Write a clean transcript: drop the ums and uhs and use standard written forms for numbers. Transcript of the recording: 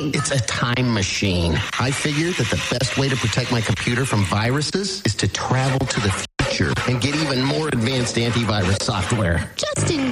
mean? It's a time machine. I figured that the best way to protect my computer from viruses is to travel to the future and get even more advanced antivirus software. Justin